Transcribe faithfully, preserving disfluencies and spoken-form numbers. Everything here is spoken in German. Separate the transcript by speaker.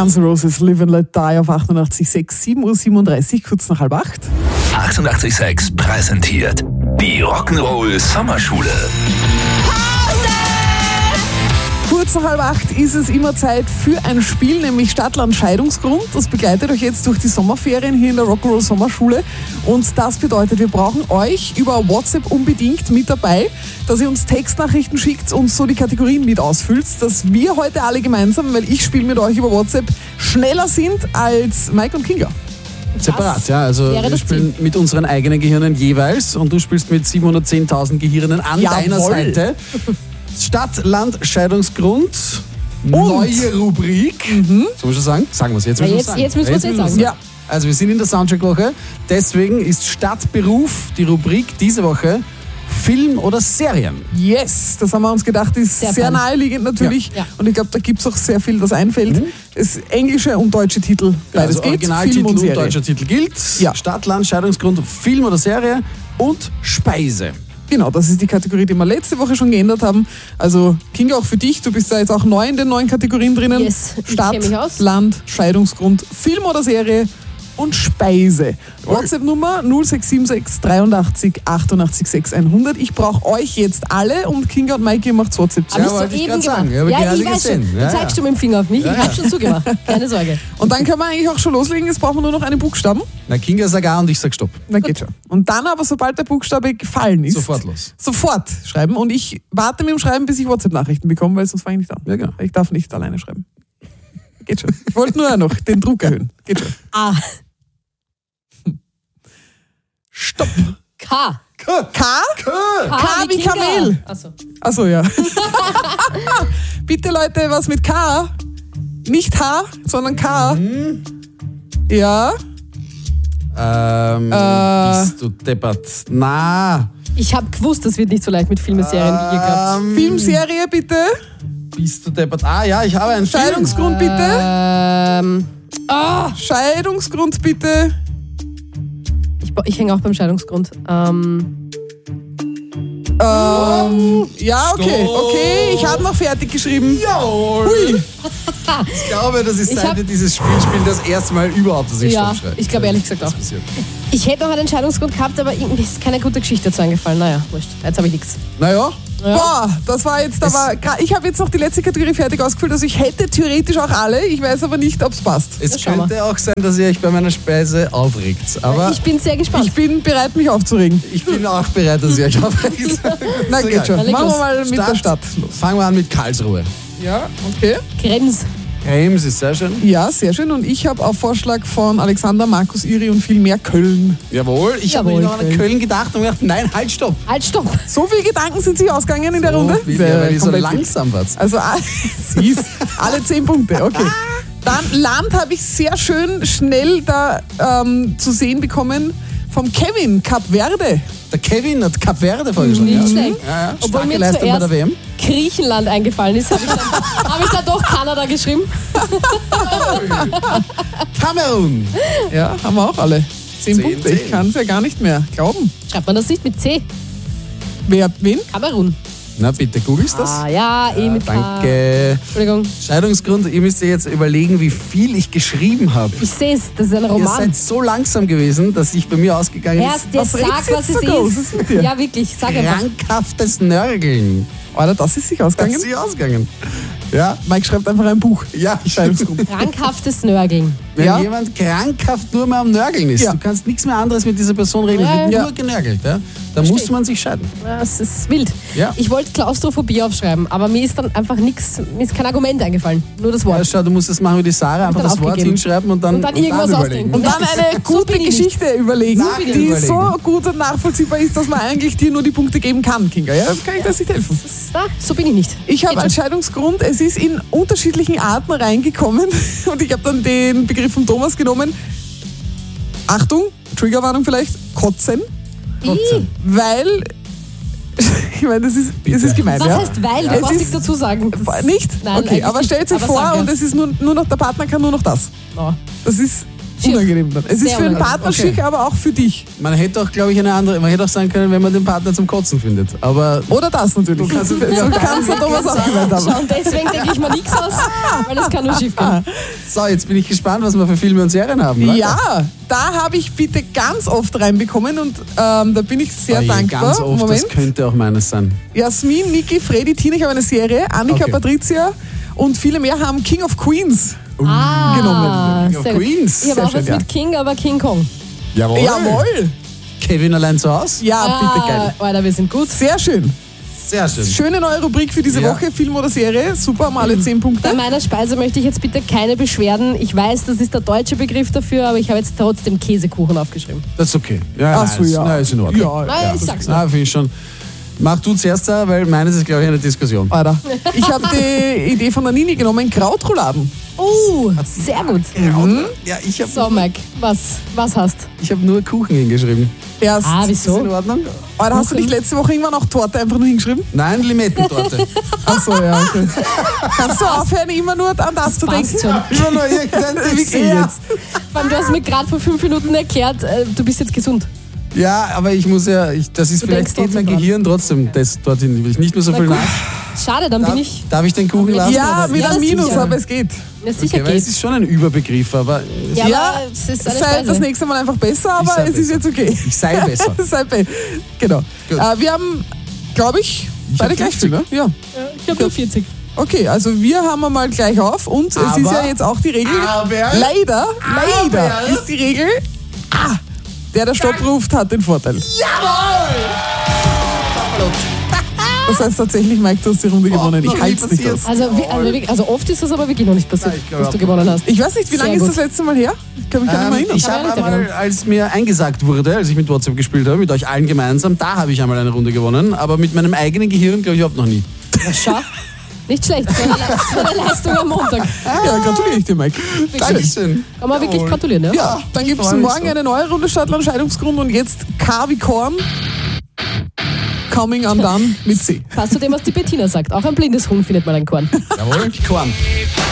Speaker 1: Guns N' Roses, Live and Let Die auf achtundachtzig Komma sechs, sieben Uhr siebenunddreißig, kurz nach halb acht.
Speaker 2: achtundachtzig Komma sechs präsentiert die Rock'n'Roll Sommerschule.
Speaker 1: Kurz nach halb acht ist es immer Zeit für ein Spiel, nämlich Stadtland Scheidungsgrund. Das begleitet euch jetzt durch die Sommerferien hier in der Rock'n'Roll Sommerschule. Und das bedeutet, wir brauchen euch über WhatsApp unbedingt mit dabei, dass ihr uns Textnachrichten schickt und so die Kategorien mit ausfüllt, dass wir heute alle gemeinsam, weil ich spiele mit euch über WhatsApp, schneller sind als Mike und Kinga.
Speaker 3: Separat, ja. Also wir spielen mit unseren eigenen Gehirnen jeweils und du spielst mit siebenhundertzehntausend Gehirnen an
Speaker 1: Jawohl.
Speaker 3: deiner Seite. Stadt, Land, Scheidungsgrund. Und? Neue Rubrik. Mhm. Soll ich schon sagen? Sagen wir es jetzt.
Speaker 4: Ja,
Speaker 3: müssen
Speaker 4: jetzt,
Speaker 3: sagen.
Speaker 4: jetzt müssen wir es jetzt sagen.
Speaker 3: Ja. Also wir sind in der Soundcheck-Woche. Deswegen ist Stadt, Beruf die Rubrik diese Woche Film oder Serien.
Speaker 1: Yes, das haben wir uns gedacht, ist sehr, sehr naheliegend natürlich.
Speaker 4: Ja. Ja.
Speaker 1: Und ich glaube, da gibt es auch sehr viel, das einfällt. Mhm. Es englische und deutsche Titel, beides
Speaker 3: also
Speaker 1: geht.
Speaker 3: Originaltitel
Speaker 1: Film und,
Speaker 3: und deutscher Titel gilt.
Speaker 1: Ja.
Speaker 3: Stadt, Land, Scheidungsgrund, Film oder Serie und Speise.
Speaker 1: Genau, das ist die Kategorie, die wir letzte Woche schon geändert haben. Also Kinga, auch für dich, du bist da jetzt auch neu in den neuen Kategorien drinnen.
Speaker 4: Yes, ich
Speaker 1: Stadt,
Speaker 4: kenn mich aus.
Speaker 1: Land, Scheidungsgrund, Film oder Serie und Speise. WhatsApp-Nummer null sechs sieben sechs dreiundachtzig achtundachtzig sechs hundert. Ich brauche euch jetzt alle und Kinga und Maike macht WhatsApp zu.
Speaker 4: Hab ich
Speaker 3: Ja, wollte ich
Speaker 4: soeben
Speaker 3: grad sagen.
Speaker 4: gemacht.
Speaker 3: Ja,
Speaker 4: Ja,
Speaker 3: aber
Speaker 4: ich
Speaker 3: gerade
Speaker 4: weiß
Speaker 3: gesehen.
Speaker 4: schon.
Speaker 3: Ja,
Speaker 4: Du zeigst
Speaker 3: ja.
Speaker 4: schon mit dem Finger auf mich.
Speaker 3: Ja,
Speaker 4: Ich
Speaker 3: ja.
Speaker 4: habe schon zugemacht. Keine Sorge.
Speaker 1: Und dann können wir eigentlich auch schon loslegen. Jetzt brauchen wir nur noch einen Buchstaben.
Speaker 3: Na, Kinga sagt A und ich sag Stopp.
Speaker 1: Na geht schon. Und dann aber, sobald der Buchstabe gefallen ist,
Speaker 3: Sofort los.
Speaker 1: Sofort schreiben. Und ich warte mit dem Schreiben, bis ich WhatsApp-Nachrichten bekomme, weil sonst fange ich nicht an.
Speaker 3: Ja, genau.
Speaker 1: Ich darf nicht alleine schreiben. Geht schon. Ich wollte nur noch den Druck erhöhen. Geht schon.
Speaker 4: A.
Speaker 1: Stopp.
Speaker 4: K.
Speaker 3: K.
Speaker 1: K?
Speaker 3: K.
Speaker 1: K wie
Speaker 4: Kinga.
Speaker 1: Kamel.
Speaker 4: Achso.
Speaker 1: Achso, ja. Bitte Leute, was mit K? Nicht H, sondern K.
Speaker 3: Mhm.
Speaker 1: Ja.
Speaker 3: Ähm,
Speaker 1: Äh.
Speaker 3: bist du deppert? Na.
Speaker 4: Ich habe gewusst, das wird nicht so leicht mit Filmen, Serien wie ihr glaubt.
Speaker 3: Ähm,
Speaker 1: Filmserie bitte.
Speaker 3: Bist du deppert? Ah ja, ich habe einen Film.
Speaker 1: Scheidungsgrund bitte.
Speaker 4: Ähm,
Speaker 1: Ah, Scheidungsgrund bitte.
Speaker 4: ich ich hänge auch beim Scheidungsgrund. Ähm,
Speaker 1: Ähm, ja, okay,
Speaker 3: Stopp.
Speaker 1: okay. Ich habe noch fertig geschrieben.
Speaker 3: Jawohl.
Speaker 1: Hui.
Speaker 3: Ich glaube, das ist
Speaker 4: Ich
Speaker 3: seit
Speaker 4: hab-
Speaker 3: wir dieses Spiel spielen das erste Mal überhaupt, dass ich
Speaker 4: Ja,
Speaker 3: Stopp schreibe.
Speaker 4: ich glaube ehrlich gesagt
Speaker 3: Das
Speaker 4: auch.
Speaker 3: passiert.
Speaker 4: ich hätte noch einen Scheidungsgrund gehabt, aber irgendwie ist keine gute Geschichte dazu eingefallen. Naja, wurscht. Jetzt habe ich nichts.
Speaker 3: Naja,
Speaker 1: Boah, das war jetzt aber. gra- Ich habe jetzt noch die letzte Kategorie fertig ausgefüllt. Also ich hätte theoretisch auch alle. Ich weiß aber nicht, ob es passt.
Speaker 3: es
Speaker 4: Na, schau
Speaker 3: könnte auch sein, dass ihr euch bei meiner Speise aufregt. Aber
Speaker 4: Ich bin sehr gespannt.
Speaker 1: Ich bin bereit, mich aufzuregen.
Speaker 3: ich bin auch bereit, dass ihr euch aufregt.
Speaker 1: Na,
Speaker 3: So
Speaker 1: geht
Speaker 3: geil.
Speaker 1: schon.
Speaker 4: Dann leg
Speaker 1: Machen wir
Speaker 4: los.
Speaker 1: mal mit der Stadt los.
Speaker 3: Fangen wir an mit Karlsruhe.
Speaker 1: Ja, okay.
Speaker 4: Krems.
Speaker 3: Krems ist sehr schön.
Speaker 1: Ja, sehr schön. Und ich habe auf Vorschlag von Alexander, Markus, Iri und viel mehr Köln.
Speaker 3: Jawohl, ich habe
Speaker 4: Jawohl,
Speaker 3: mir noch an
Speaker 4: Köln.
Speaker 3: Köln gedacht und gedacht, nein, halt, stopp.
Speaker 4: Halt, stopp.
Speaker 1: So viele Gedanken sind sich ausgegangen in der Runde.
Speaker 3: wie,
Speaker 1: Sehr
Speaker 3: ja, weil ich so
Speaker 1: komplett
Speaker 3: langsam war.
Speaker 1: Also ah, siehst, alle zehn Punkte, okay. Dann Land habe ich sehr schön schnell da ähm, zu sehen bekommen vom Kevin, Kap Verde.
Speaker 3: Der Kevin hat Kap Verde vorgeschlagen.
Speaker 4: Nicht
Speaker 3: ja.
Speaker 4: schlecht.
Speaker 3: Ja, ja.
Speaker 4: Obwohl
Speaker 3: Starke
Speaker 4: mir
Speaker 3: Leistung bei der
Speaker 4: zuerst
Speaker 3: W M.
Speaker 4: Griechenland eingefallen ist, habe ich, dann- hab ich da doch Kanada geschrieben.
Speaker 3: Kamerun.
Speaker 1: Ja, haben wir auch alle. Zehn,
Speaker 3: Zehn,
Speaker 1: Punkte,
Speaker 3: zehn.
Speaker 1: ich kann es ja gar nicht mehr glauben.
Speaker 4: Schreibt man das nicht mit C?
Speaker 1: Wer, wen?
Speaker 4: Kamerun.
Speaker 3: Na bitte, googelst das?
Speaker 4: Ah ja, eh mit K.
Speaker 3: Danke.
Speaker 4: Entschuldigung.
Speaker 3: Scheidungsgrund, ihr müsst ihr jetzt überlegen, wie viel ich geschrieben habe.
Speaker 4: Ich sehe es, das ist ein
Speaker 3: Ihr
Speaker 4: Roman.
Speaker 3: seid so langsam gewesen, dass sich bei mir ausgegangen
Speaker 4: Herr,
Speaker 3: ist.
Speaker 4: der
Speaker 1: Was regt's
Speaker 4: sagt,
Speaker 1: jetzt
Speaker 4: was
Speaker 1: so
Speaker 4: es
Speaker 1: groß? Was ist mit dir?
Speaker 4: ist. Ja, wirklich, sag einfach.
Speaker 3: Krankhaftes Nörgeln.
Speaker 1: Oder das ist sich
Speaker 3: Das
Speaker 1: ausgegangen.
Speaker 3: ist sie ausgegangen. Ja,
Speaker 1: Mike schreibt einfach ein Buch.
Speaker 3: ja.
Speaker 1: Scheidungsgrund.
Speaker 4: Krankhaftes Nörgeln.
Speaker 3: Wenn
Speaker 1: Ja.
Speaker 3: jemand krankhaft nur mehr am Nörgeln ist,
Speaker 1: Ja.
Speaker 3: du kannst nichts mehr anderes mit dieser Person reden, es
Speaker 4: Ja,
Speaker 3: wird
Speaker 4: ja.
Speaker 3: nur genörgelt, ja? dann muss man sich scheiden.
Speaker 4: Das ist wild.
Speaker 3: Ja.
Speaker 4: Ich wollte Klaustrophobie aufschreiben, aber mir ist dann einfach nichts, mir ist kein Argument eingefallen. Nur das
Speaker 3: Ja,
Speaker 4: Wort.
Speaker 3: schau, du musst das machen wie die Sarah, einfach
Speaker 4: dann
Speaker 3: das Wort
Speaker 4: aufgegeben.
Speaker 3: hinschreiben und dann,
Speaker 4: Und dann irgendwas
Speaker 3: überlegen.
Speaker 4: ausdenken.
Speaker 1: Und dann eine
Speaker 4: So
Speaker 1: gute
Speaker 4: bin ich nicht.
Speaker 1: Geschichte überlegen,
Speaker 3: Na, bin ich
Speaker 1: die
Speaker 3: überlegen.
Speaker 1: so gut und nachvollziehbar ist, dass man eigentlich dir nur die Punkte geben kann, Kinga. Ja, kann ich das nicht helfen.
Speaker 4: Na, so bin ich nicht.
Speaker 1: Ich habe
Speaker 4: Geht
Speaker 1: als
Speaker 4: schon.
Speaker 1: Scheidungsgrund, es ist in unterschiedlichen Arten reingekommen und ich habe dann den Begriff von Thomas genommen. Achtung, Triggerwarnung vielleicht, kotzen,
Speaker 3: Trotzdem.
Speaker 1: weil, ich meine, das ist, das ist gemein,
Speaker 4: Was
Speaker 1: ja?
Speaker 4: heißt weil?
Speaker 1: Ja.
Speaker 4: Du
Speaker 1: Es
Speaker 4: brauchst
Speaker 1: ist-
Speaker 4: nichts dazu sagen. Das
Speaker 1: Nicht?
Speaker 4: Nein,
Speaker 1: okay,
Speaker 4: eigentlich
Speaker 1: aber
Speaker 4: nicht.
Speaker 1: stellt euch
Speaker 4: Aber
Speaker 1: vor
Speaker 4: sag, ja.
Speaker 1: und es ist nur, nur noch, der Partner kann nur noch das.
Speaker 4: Oh.
Speaker 1: Das ist
Speaker 4: Schick.
Speaker 1: unangenehm dann. Es ist
Speaker 4: Sehr
Speaker 1: für den
Speaker 4: unangenehm.
Speaker 1: Partner
Speaker 3: Okay.
Speaker 1: schick, aber auch für dich.
Speaker 3: Man hätte auch, glaube ich, eine andere, man hätte auch sagen können, wenn man den Partner zum Kotzen findet. Aber
Speaker 1: Oder das natürlich.
Speaker 3: Du kannst-
Speaker 1: so kannst du Thomas auch gemeint haben.
Speaker 4: Schau, und deswegen denke ich mir nichts aus, weil das kann nur schief gehen.
Speaker 3: so, jetzt bin ich gespannt, was wir für Filme und Serien haben. Leute.
Speaker 1: Ja, da habe ich bitte ganz oft reinbekommen und ähm, da bin ich sehr
Speaker 3: Oje,
Speaker 1: dankbar.
Speaker 3: Ganz oft,
Speaker 1: Moment.
Speaker 3: das könnte auch meines sein.
Speaker 1: Jasmin, Niki, Freddy, Tina, ich habe eine Serie, Annika,
Speaker 3: Okay.
Speaker 1: Patricia und viele mehr haben King of Queens
Speaker 4: Ah,
Speaker 1: genommen.
Speaker 3: King of
Speaker 4: sehr gut.
Speaker 3: Queens.
Speaker 4: Ich habe
Speaker 1: Sehr
Speaker 4: auch was
Speaker 1: schön, ja.
Speaker 4: mit King, aber King Kong.
Speaker 3: Jawohl.
Speaker 1: Jawohl.
Speaker 3: Kevin allein zu Hause?
Speaker 1: Ja, bitte geil.
Speaker 4: Ah, Alter, wir sind gut.
Speaker 1: Sehr schön.
Speaker 3: Sehr schön.
Speaker 1: Schöne neue Rubrik für diese
Speaker 3: Ja.
Speaker 1: Woche, Film oder Serie. Super, haben alle zehn
Speaker 4: Bei
Speaker 1: Punkte.
Speaker 4: meiner Speise möchte ich jetzt bitte keine Beschwerden. Ich weiß, das ist der deutsche Begriff dafür, aber ich habe jetzt trotzdem Käsekuchen aufgeschrieben.
Speaker 3: Das ist okay. Ja,
Speaker 1: Ach so,
Speaker 3: nein,
Speaker 1: ja.
Speaker 3: Ist, nein, ist in Ordnung.
Speaker 1: Ja,
Speaker 4: Nein, ich sag's nur.
Speaker 3: Ah, finde ich schon. Mach du zuerst, da, weil meines ist, glaube ich, eine Diskussion.
Speaker 1: Alter. Ich habe die Idee von der Nini genommen, Krautrouladen.
Speaker 4: Oh, sehr gut.
Speaker 3: Ja, ich habe
Speaker 4: So, Mike, was, was hast?
Speaker 3: ich hab nur Kuchen hingeschrieben.
Speaker 1: Erst.
Speaker 4: Ah,
Speaker 3: Ist das in
Speaker 4: wieso?
Speaker 3: Ordnung?
Speaker 1: Alter, hast du nicht letzte Woche irgendwann auch Torte einfach nur hingeschrieben?
Speaker 3: Nein, Limettentorte.
Speaker 1: Achso, ja, okay. Kannst du aufhören, immer nur an das zu denken?
Speaker 4: Passt schon.
Speaker 3: Immer nur irgendein
Speaker 1: Wirklich
Speaker 3: Dessert.
Speaker 1: jetzt.
Speaker 4: Vor allem, du hast mir gerade vor fünf Minuten erklärt, äh, du bist jetzt gesund.
Speaker 3: Ja, aber ich muss ja, ich, das ist
Speaker 4: Du
Speaker 3: vielleicht
Speaker 4: denkst
Speaker 3: geht mein
Speaker 4: trotzdem dran.
Speaker 3: Gehirn trotzdem das dorthin. Will ich nicht mehr so
Speaker 4: Na
Speaker 3: viel
Speaker 4: gut.
Speaker 3: nach.
Speaker 4: Schade, dann
Speaker 3: Darf,
Speaker 4: bin ich.
Speaker 3: darf ich den Kuchen
Speaker 4: Aber
Speaker 3: lassen?
Speaker 4: jetzt-
Speaker 1: Ja, mit
Speaker 4: Ja,
Speaker 1: einem Minus,
Speaker 4: sicher.
Speaker 1: aber es geht.
Speaker 4: Ja, sicher
Speaker 3: Okay, weil es
Speaker 4: geht's.
Speaker 3: ist schon ein Überbegriff, aber
Speaker 4: Ja,
Speaker 1: Ja,
Speaker 4: aber es ist eine
Speaker 1: Sei das
Speaker 4: Speise.
Speaker 1: nächste Mal einfach besser, aber
Speaker 3: sei
Speaker 1: es ist
Speaker 3: besser.
Speaker 1: jetzt okay.
Speaker 3: ich sei besser.
Speaker 1: Sei be genau.
Speaker 3: Gut.
Speaker 1: Äh, wir haben, glaube ich,
Speaker 3: Ich
Speaker 1: beide
Speaker 3: hab
Speaker 1: gleich viel,
Speaker 3: fünfzig.
Speaker 1: ne? Ja.
Speaker 4: Ich habe nur vierzig.
Speaker 1: Okay, also wir haben wir mal gleich auf und es ist
Speaker 3: Aber-
Speaker 1: ja jetzt auch die Regel.
Speaker 3: Aber-
Speaker 1: leider, leider
Speaker 3: Aber-
Speaker 1: ist die Regel, ah, der der Stopp ruft, hat den Vorteil. Das heißt tatsächlich, Mike, du hast die Runde gewonnen. Ich
Speaker 3: noch nie
Speaker 1: halte es nicht
Speaker 3: passiert.
Speaker 1: aus.
Speaker 4: Also, wie, also, wirklich- also oft ist das aber wirklich noch nicht passiert,
Speaker 3: Nein, ich glaub
Speaker 4: dass du
Speaker 3: auch
Speaker 4: gewonnen hast.
Speaker 1: Ich weiß nicht, wie
Speaker 4: Sehr
Speaker 1: lange ist
Speaker 4: gut.
Speaker 1: das letzte Mal her? Ich kann mich gar nicht mehr
Speaker 3: Ähm,
Speaker 1: erinnern.
Speaker 3: ich
Speaker 4: Kann
Speaker 3: habe
Speaker 4: mich nicht
Speaker 3: einmal,
Speaker 4: erinnern.
Speaker 3: als mir eingesagt wurde, als ich mit WhatsApp gespielt habe, mit euch allen gemeinsam, da habe ich einmal eine Runde gewonnen, aber mit meinem eigenen Gehirn glaube ich überhaupt noch nie.
Speaker 4: Ja, schau. Nicht schlecht, so eine, Le- so eine Leistung am Montag.
Speaker 1: Ja, gratuliere ich dir, Mike.
Speaker 3: Dankeschön.
Speaker 4: Kann man wirklich gratulieren, ja?
Speaker 1: Ja, dann gibt es
Speaker 3: freu mich
Speaker 1: morgen
Speaker 3: so.
Speaker 1: eine neue Runde Stadtland Scheidungsgrund und jetzt K wie Korn. Coming undone mit C.
Speaker 4: Passt zu dem, was die Bettina sagt. Auch ein blindes Huhn findet mal ein Korn.
Speaker 3: Jawohl, Korn.